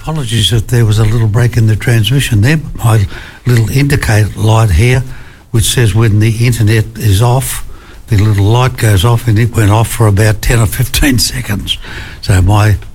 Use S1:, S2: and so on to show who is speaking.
S1: Apologies if there was a little break in the transmission there, but my little indicator light here, which says when the internet is off, the little light goes off, and it went off for about 10 or 15 seconds. So my